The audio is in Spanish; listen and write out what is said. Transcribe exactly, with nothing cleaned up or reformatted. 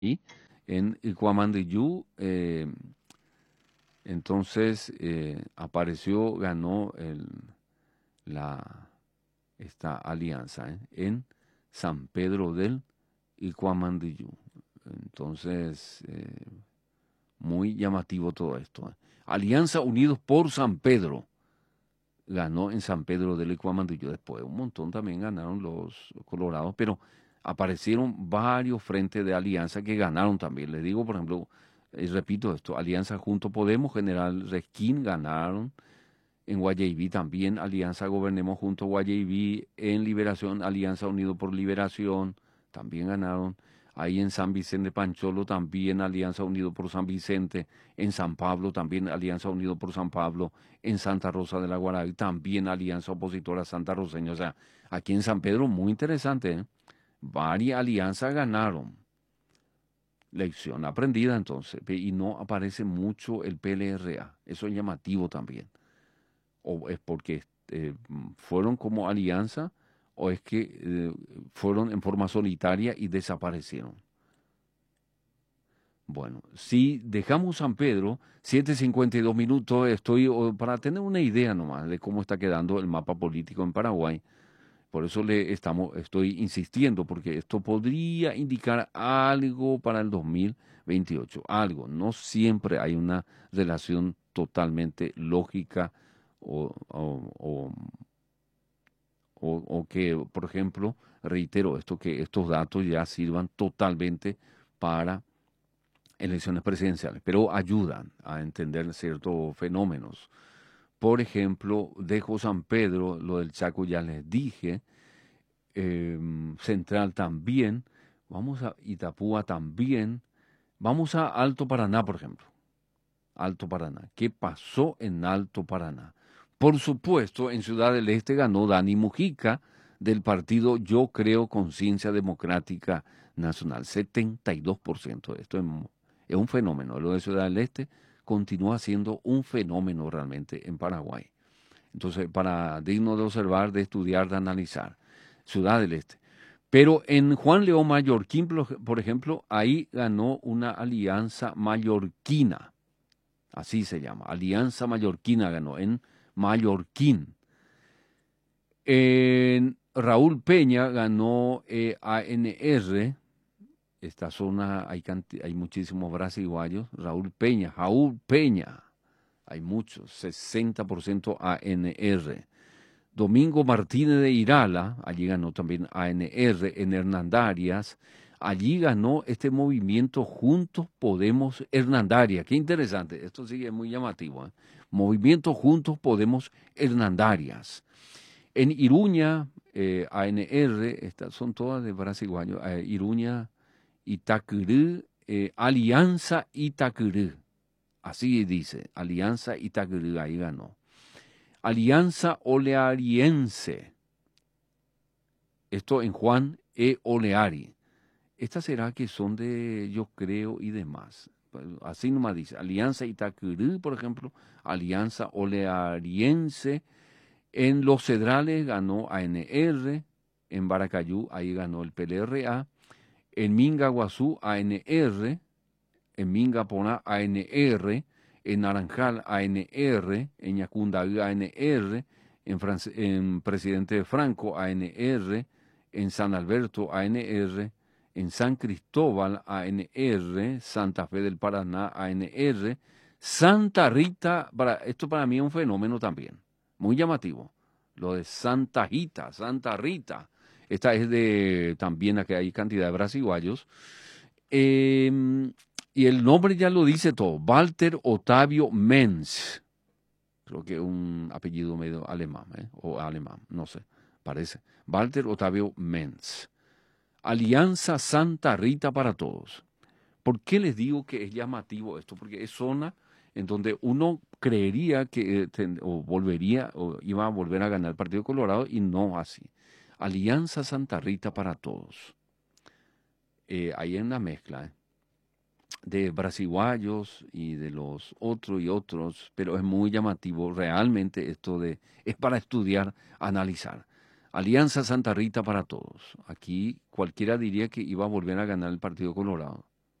en Cuamandiyú. Eh, entonces eh, apareció, ganó el, la, esta alianza ¿eh? en San Pedro del Cuamandiyú. Entonces, eh, muy llamativo todo esto. ¿eh? Alianza Unidos por San Pedro ganó en San Pedro del Cuamandillo. Después un montón también ganaron los colorados, pero aparecieron varios frentes de alianza que ganaron también. Les digo, por ejemplo, eh, repito esto, Alianza Junto Podemos, General Resquín ganaron. En Guayaibí también, Alianza Gobernemos Junto Guayaibí. En Liberación, Alianza Unido por Liberación, también ganaron. Ahí en San Vicente Pancholo también Alianza Unido por San Vicente. En San Pablo también Alianza Unido por San Pablo. En Santa Rosa de la Guaraví también Alianza Opositora Santa Roseña. O sea, aquí en San Pedro, muy interesante. ¿eh? Varias alianzas ganaron. Lección aprendida entonces. Y no aparece mucho el P L R A. Eso es llamativo también. O es porque eh, fueron como alianza o es que eh, fueron en forma solitaria y desaparecieron. Bueno, si dejamos San Pedro, siete cincuenta y dos minutos, estoy o, para tener una idea nomás de cómo está quedando el mapa político en Paraguay. Por eso le estamos, estoy insistiendo, porque esto podría indicar algo para el dos mil veintiocho, algo. No siempre hay una relación totalmente lógica o, o, o o, o que, por ejemplo, reitero esto, que estos datos ya sirvan totalmente para elecciones presidenciales, pero ayudan a entender ciertos fenómenos. Por ejemplo, dejo San Pedro, lo del Chaco ya les dije, eh, Central también, vamos a Itapúa también, vamos a Alto Paraná, por ejemplo. Alto Paraná. ¿Qué pasó en Alto Paraná? Por supuesto, en Ciudad del Este ganó Dani Mujica del partido Yo Creo Conciencia Democrática Nacional, setenta y dos por ciento. Esto es, es un fenómeno. Lo de Ciudad del Este continúa siendo un fenómeno realmente en Paraguay. Entonces, para digno de observar, de estudiar, de analizar. Ciudad del Este. Pero en Juan León Mallorquín, por ejemplo, ahí ganó una alianza mallorquina. Así se llama. Alianza Mallorquina ganó en Mallorquín. En Raúl Peña ganó eh, A N R. Esta zona hay, hay muchísimos brasileños. Raúl Peña, Raúl Peña. Hay muchos, sesenta por ciento A N R. Domingo Martínez de Irala, allí ganó también A N R. En Hernandarias, allí ganó este movimiento Juntos Podemos Hernandarias. Qué interesante, esto sí es muy llamativo. ¿eh? Movimiento Juntos Podemos Hernandarias. En Iruña, eh, A N R, estas son todas de brasileños, eh, Iruña, Itacurú, eh, Alianza Itacurú. Así dice, Alianza Itacurú, ahí ganó. Alianza Oleariense. Esto en Juan E. Oleari. Estas será que son de Yo Creo y demás. Así nomás dice. Alianza Itacurú, por ejemplo. Alianza Oleariense. En Los Cedrales ganó A N R. En Baracayú, ahí ganó el P L R A. En Mingaguazú, A N R. En Mingaponá, A N R. En Naranjal, A N R. En Yacundaí, A N R. En, en Presidente Franco, A N R. En San Alberto, A N R. En San Cristóbal, A N R. Santa Fe del Paraná, A N R. Santa Rita, para, esto para mí es un fenómeno también, muy llamativo. Lo de Santa Rita, Santa Rita. Esta es de, también aquí hay cantidad de brasileños. Eh, y el nombre ya lo dice todo, Walter Otavio Menz. Creo que es un apellido medio alemán, ¿eh? o alemán, no sé, parece. Walter Otavio Menz. Alianza Santa Rita para Todos. ¿Por qué les digo que es llamativo esto? Porque es zona en donde uno creería que eh, ten, o volvería o iba a volver a ganar el Partido Colorado y no así. Alianza Santa Rita para Todos. Eh, ahí en la mezcla ¿eh? de brasileños y de los otros y otros, pero es muy llamativo realmente esto de, es para estudiar, analizar. Alianza Santa Rita para Todos. Aquí cualquiera diría que iba a volver a ganar el Partido Colorado.